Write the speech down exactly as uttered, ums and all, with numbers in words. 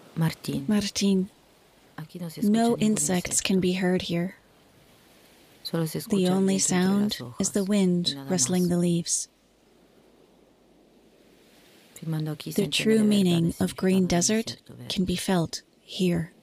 Martín, Martín, aquí no se no escucha ningún insects can insecto. be heard here. Solo se The escucha el only viento entre sound las hojas is the y wind nada rustling más. the leaves. Firmando aquí se The entiende true de verdad meaning el of green significado del desert desierto verde. can be felt here.